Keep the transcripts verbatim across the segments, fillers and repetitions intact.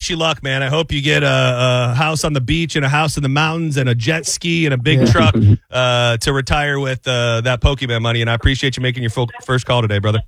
wish you luck, man. I hope you get a, a house on the beach and a house in the mountains and a jet ski and a big yeah. truck uh, to retire with uh, that Pokemon money. And I appreciate you making your full, first call today, brother.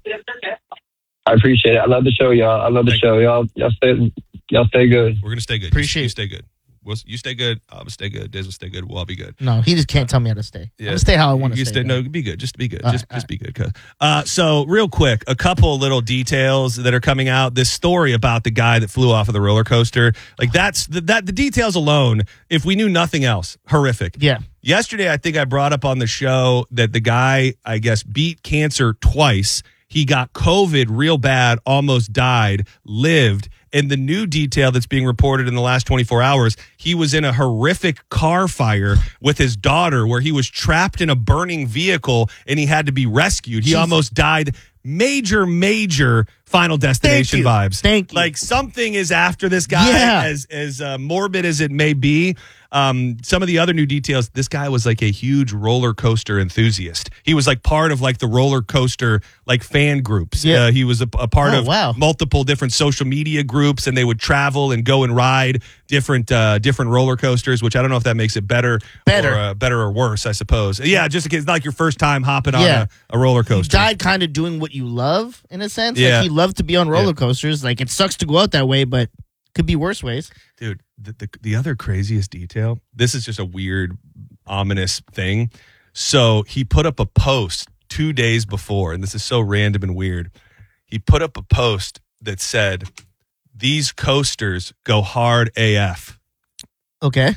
I appreciate it. I love the show, y'all. I love the Thank show, y'all. Y'all stay, y'all stay good. We're gonna stay good. Appreciate you, you stay good. We'll, you stay good. I'll stay good. Diz will stay good. We'll all be good. No, he just can't tell me how to stay. Yeah. I'm gonna stay how I want to stay. stay no, be good. Just be good. All just right, just right. be good. Uh, so, real quick, a couple little details that are coming out. This story about the guy that flew off of the roller coaster, like that's the, that the details alone. If we knew nothing else, horrific. Yeah. Yesterday, I think I brought up on the show that the guy, I guess, beat cancer twice. He got COVID real bad, almost died, lived. And the new detail that's being reported in the last twenty-four hours, he was in a horrific car fire with his daughter where he was trapped in a burning vehicle and he had to be rescued. He Jesus. almost died. Major, major Final Destination Thank vibes. Thank you. Like something is after this guy, yeah. as, as uh, morbid as it may be. Um, some of the other new details, this guy was like a huge roller coaster enthusiast. He was like part of like the roller coaster like fan groups. Yeah. Uh, he was a, a part oh, of wow. multiple different social media groups, and they would travel and go and ride different uh, different roller coasters, which I don't know if that makes it better, better. or uh, better or worse, I suppose. Yeah, just in case it's not like your first time hopping yeah. on a, a roller coaster. He died kind of doing what you love, in a sense. Yeah. Like he loved to be on roller yeah. coasters. Like it sucks to go out that way, but could be worse ways. Dude, the, the the other craziest detail, this is just a weird, ominous thing. So he put up a post two days before, and this is so random and weird. He put up a post that said, "These coasters go hard A F." Okay.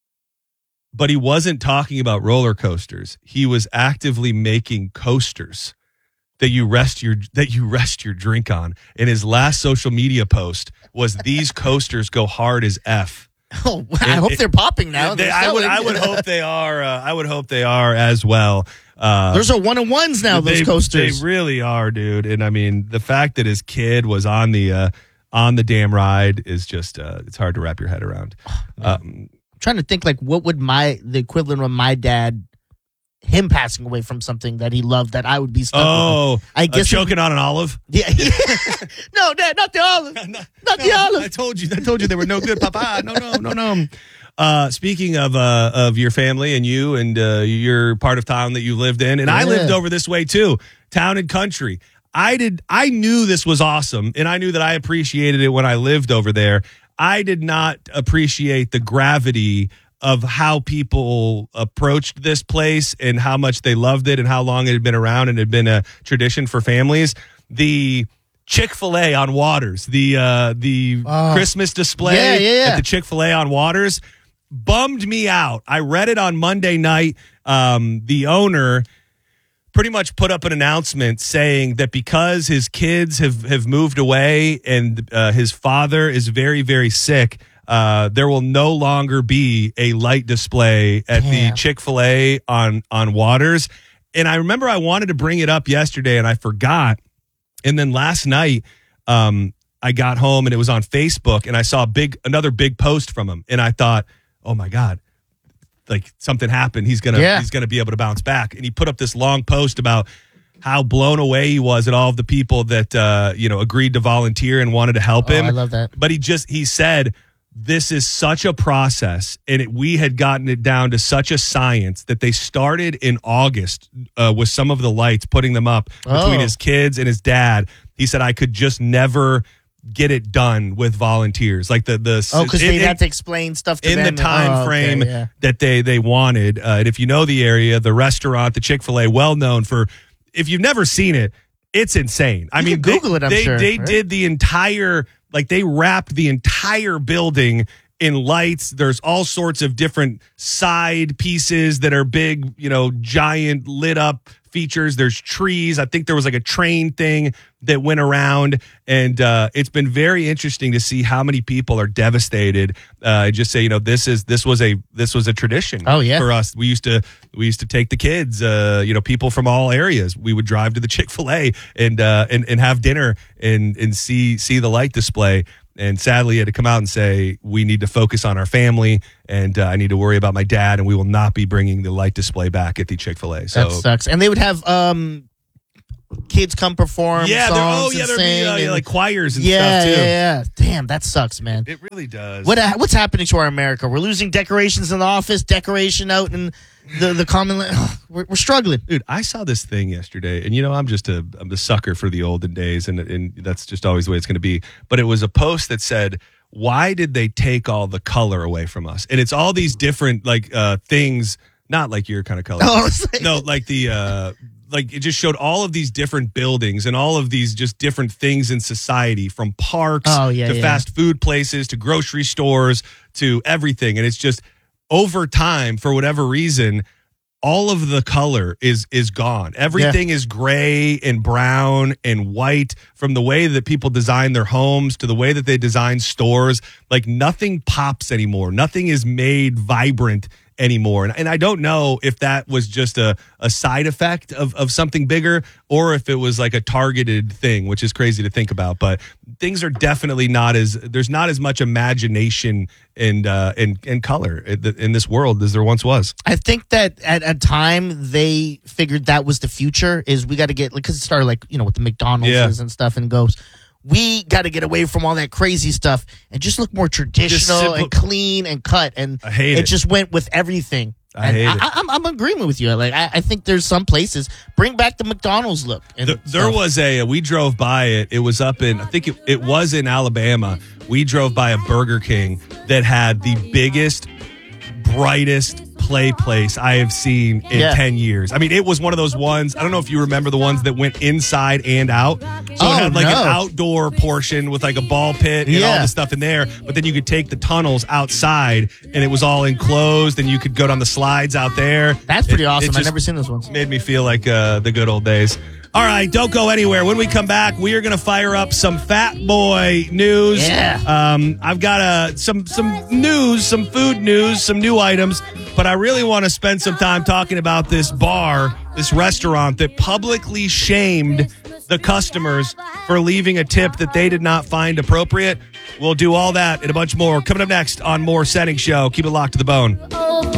But he wasn't talking about roller coasters. He was actively making coasters that you rest your that you rest your drink on. And his last social media post was, "These coasters go hard as F." Oh, I it, hope it, they're popping now. They, I would I would hope they are. Uh, I would hope they are as well. Uh, Those are one on ones now. Those they, coasters, they really are, dude. And I mean, the fact that his kid was on the uh, on the damn ride is just uh, it's hard to wrap your head around. Um, I'm trying to think, like, what would my the equivalent of my dad, him passing away from something that he loved, that I would be stuck oh, with. I guess uh, choking it, on an olive. Yeah, yeah. no, Dad, not the olive, not, not no, the olive. I told you, I told you they were no good, Papa. No, no, no, no. Uh, speaking of uh, of your family and you and uh, your part of town that you lived in, and yeah. I lived over this way too, town and country. I did. I knew this was awesome, and I knew that I appreciated it when I lived over there. I did not appreciate the gravity of how people approached this place and how much they loved it and how long it had been around and had been a tradition for families. The Chick-fil-A on Waters, the uh, the uh, Christmas display yeah, yeah, yeah. at the Chick-fil-A on Waters bummed me out. I read it on Monday night. Um, the owner pretty much put up an announcement saying that because his kids have, have moved away and uh, his father is very, very sick, uh, there will no longer be a light display at Damn. the Chick-fil-A on, on Waters. And I remember I wanted to bring it up yesterday and I forgot. And then last night, um, I got home and it was on Facebook and I saw a big, another big post from him. And I thought, oh my God, like something happened. He's going to, yeah. he's going to be able to bounce back. And he put up this long post about how blown away he was at all of the people that, uh, you know, agreed to volunteer and wanted to help oh, him. I love that. But he just, he said, this is such a process, and it, we had gotten it down to such a science that they started in August uh, with some of the lights, putting them up between oh. his kids and his dad. He said, I could just never get it done with volunteers. Like the the oh, because they had to explain stuff to in them the time oh, frame okay, yeah. that they they wanted. Uh, and if you know the area, the restaurant, the Chick-fil-A, well known for. If you've never seen it, it's insane. I you mean, can Google they, it. I'm they, sure they right? did the entire. Like they wrapped the entire building in lights. There's all sorts of different side pieces that are big, you know, giant lit up features. There's trees. I think there was like a train thing that went around, and uh, it's been very interesting to see how many people are devastated. Uh, I just say, you know, this is this was a this was a tradition. Oh, yeah. For us, we used to we used to take the kids, uh, you know, people from all areas. We would drive to the Chick-fil-A and uh, and and have dinner and and see see the light display. And sadly, he had to come out and say, we need to focus on our family, and uh, I need to worry about my dad, and we will not be bringing the light display back at the Chick-fil-A. So that sucks. And they would have um, kids come perform. Yeah, songs there, oh yeah, and there'd be sing uh, yeah, and- like choirs and yeah, stuff too. yeah, yeah. Damn, that sucks, man. It really does. What uh, what's happening to our America? We're losing decorations in the office, decoration out in the the common. Ugh, we're, we're struggling. Dude, I saw this thing yesterday, and you know I'm just a I'm a sucker for the olden days, and and that's just always the way it's going to be. But it was a post that said, "Why did they take all the color away from us?" And it's all these different like uh, things, not like your kind of color. Oh, it's like- no, like the uh, like it just showed all of these different buildings and all of these just different things in society, from parks Oh, yeah, to yeah. fast food places to grocery stores to everything, and it's just over time for whatever reason. All of the color is is gone. Everything is gray and brown and white, from the way that people design their homes to the way that they design stores. Like nothing pops anymore. Nothing is made vibrant anymore. And, and I don't know if that was just a, a side effect of, of something bigger or if it was like a targeted thing, which is crazy to think about. But things are definitely not as, there's not as much imagination and uh, and, and color in, the, in this world as there once was. I think that at a time they figured that was the future. Is we got to get, because it started like you know with the McDonald's Yeah. and stuff, and goes. We got to get away from all that crazy stuff and just look more traditional simple- and clean and cut. And I hate it it. just went with everything. I And hate I, it. I, I'm, I'm agreeing with you. Like I, I think there's some places bring back the McDonald's look. And There, there stuff. was a, we drove by it. It was up in, I think it, it was in Alabama. We drove by a Burger King that had the biggest, brightest play place I have seen in Yeah. ten years. I mean, it was one of those ones. I don't know if you remember the ones that went inside and out. So Oh, it had like no. an outdoor portion with like a ball pit and all Yeah. the stuff in there. But then you could take the tunnels outside and it was all enclosed and you could go down the slides out there. That's pretty It- it awesome. I've just never seen those ones. Made me feel like uh, the good old days. All right, don't go anywhere. When we come back, we are going to fire up some Fat Boy news. Yeah. Um, I've got uh, some some news, some food news, some new items, but I really want to spend some time talking about this bar, this restaurant that publicly shamed the customers for leaving a tip that they did not find appropriate. We'll do all that and a bunch more coming up next on More Setting Show. Keep it locked to the bone. Oh,